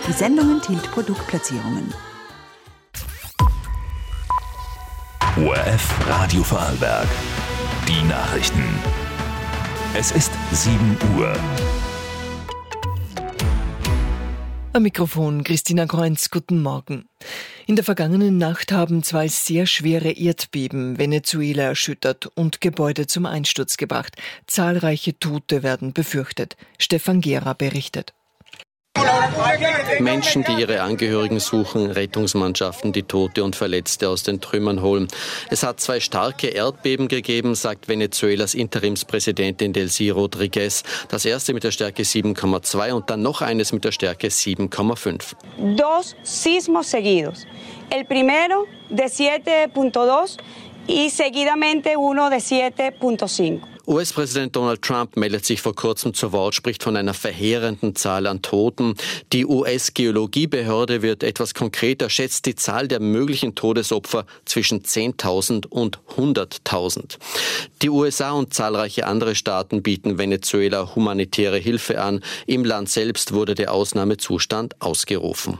Die Sendung enthielt Produktplatzierungen. ORF Radio Vorarlberg. Die Nachrichten. Es ist 7 Uhr. Am Mikrofon Christina Kreunz, guten Morgen. In der vergangenen Nacht haben 2 sehr schwere Erdbeben Venezuela erschüttert und Gebäude zum Einsturz gebracht. Zahlreiche Tote werden befürchtet. Stefan Gera berichtet. Menschen, die ihre Angehörigen suchen, Rettungsmannschaften, die Tote und Verletzte aus den Trümmern holen. Es hat 2 starke Erdbeben gegeben, sagt Venezuelas Interimspräsidentin Delcy Rodriguez. Das erste mit der Stärke 7,2 und dann noch eines mit der Stärke 7,5. Dos sismos seguidos. El primero de 7.2 y seguidamente uno de 7.5. US-Präsident Donald Trump meldet sich vor kurzem zu Wort, spricht von einer verheerenden Zahl an Toten. Die US-Geologiebehörde wird etwas konkreter, schätzt die Zahl der möglichen Todesopfer zwischen 10.000 und 100.000. Die USA und zahlreiche andere Staaten bieten Venezuela humanitäre Hilfe an. Im Land selbst wurde der Ausnahmezustand ausgerufen.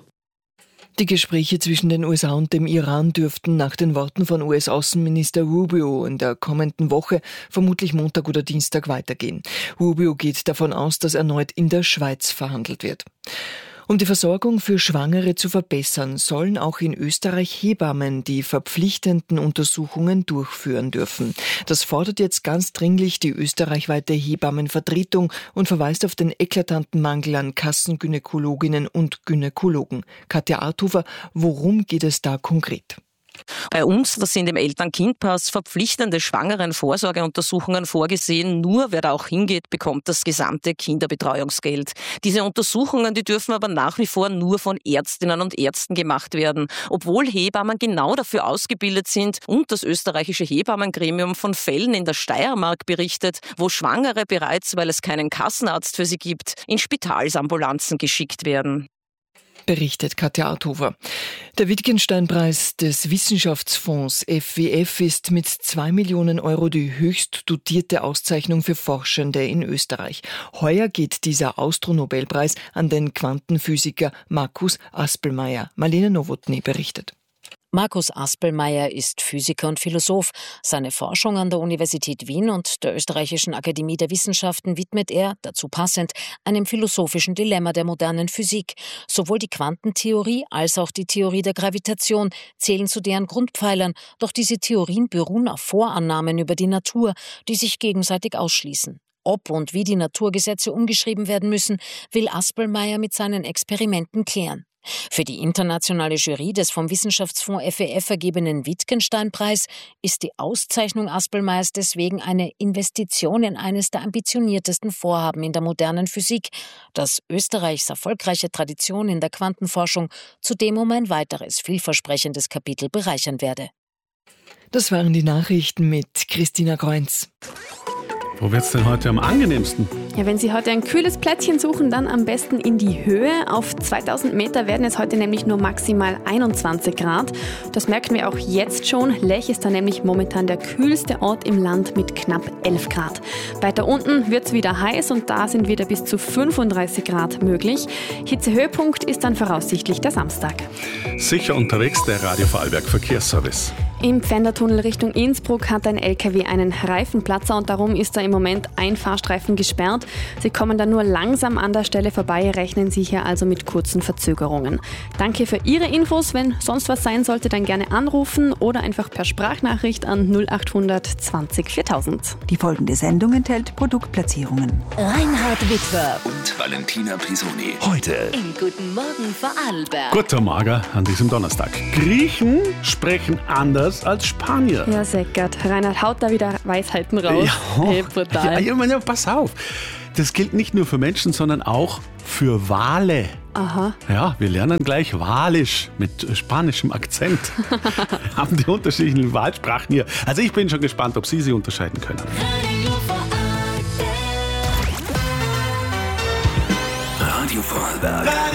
Die Gespräche zwischen den USA und dem Iran dürften nach den Worten von US-Außenminister Rubio in der kommenden Woche, vermutlich Montag oder Dienstag, weitergehen. Rubio geht davon aus, dass erneut in der Schweiz verhandelt wird. Um die Versorgung für Schwangere zu verbessern, sollen auch in Österreich Hebammen die verpflichtenden Untersuchungen durchführen dürfen. Das fordert jetzt ganz dringlich die österreichweite Hebammenvertretung und verweist auf den eklatanten Mangel an Kassengynäkologinnen und Gynäkologen. Katja Arthofer, worum geht es da konkret? Bei uns, das sind im Eltern-Kind-Pass verpflichtende Schwangerenvorsorgeuntersuchungen vorgesehen. Nur wer da auch hingeht, bekommt das gesamte Kinderbetreuungsgeld. Diese Untersuchungen, die dürfen aber nach wie vor nur von Ärztinnen und Ärzten gemacht werden, obwohl Hebammen genau dafür ausgebildet sind und das österreichische Hebammengremium von Fällen in der Steiermark berichtet, wo Schwangere bereits, weil es keinen Kassenarzt für sie gibt, in Spitalsambulanzen geschickt werden. Berichtet Katja Arthofer. Der Wittgenstein-Preis des Wissenschaftsfonds FWF ist mit 2 Millionen Euro die höchst dotierte Auszeichnung für Forschende in Österreich. Heuer geht dieser Austro-Nobelpreis an den Quantenphysiker Markus Aspelmayer. Marlene Nowotny berichtet. Markus Aspelmayer ist Physiker und Philosoph. Seine Forschung an der Universität Wien und der Österreichischen Akademie der Wissenschaften widmet er, dazu passend, einem philosophischen Dilemma der modernen Physik. Sowohl die Quantentheorie als auch die Theorie der Gravitation zählen zu deren Grundpfeilern, doch diese Theorien beruhen auf Vorannahmen über die Natur, die sich gegenseitig ausschließen. Ob und wie die Naturgesetze umgeschrieben werden müssen, will Aspelmayer mit seinen Experimenten klären. Für die internationale Jury des vom Wissenschaftsfonds FWF vergebenen Wittgenstein-Preis ist die Auszeichnung Aspelmayers deswegen eine Investition in eines der ambitioniertesten Vorhaben in der modernen Physik, das Österreichs erfolgreiche Tradition in der Quantenforschung zudem um ein weiteres vielversprechendes Kapitel bereichern werde. Das waren die Nachrichten mit Christina Kreunz. Wo wird's denn heute am angenehmsten? Ja, wenn Sie heute ein kühles Plätzchen suchen, dann am besten in die Höhe. Auf 2000 Meter werden es heute nämlich nur maximal 21 Grad. Das merken wir auch jetzt schon. Lech ist da nämlich momentan der kühlste Ort im Land mit knapp 11 Grad. Weiter unten wird's wieder heiß und da sind wieder bis zu 35 Grad möglich. Hitzehöhepunkt ist dann voraussichtlich der Samstag. Sicher unterwegs der Radio Vorarlberg Verkehrsservice. Im Pfändertunnel Richtung Innsbruck hat ein LKW einen Reifenplatzer und darum ist da im Moment ein Fahrstreifen gesperrt. Sie kommen dann nur langsam an der Stelle vorbei, rechnen Sie hier also mit kurzen Verzögerungen. Danke für Ihre Infos. Wenn sonst was sein sollte, dann gerne anrufen oder einfach per Sprachnachricht an 0800 20 4000. Die folgende Sendung enthält Produktplatzierungen. Reinhard Witwer Und Valentina Pisoni. Heute im Guten Morgen Vorarlberg. Guten Morgen an diesem Donnerstag. Griechen sprechen anders als Spanier. Ja, Seckert. Reinhard haut da wieder Weisheiten raus. Ja, Hey, brutal. ja, pass auf. Das gilt nicht nur für Menschen, sondern auch für Wale. Aha. Ja, wir lernen gleich Walisch mit spanischem Akzent. Wir haben die unterschiedlichen Wahlsprachen hier. Also ich bin schon gespannt, ob Sie sie unterscheiden können. Radio Vorarlberg.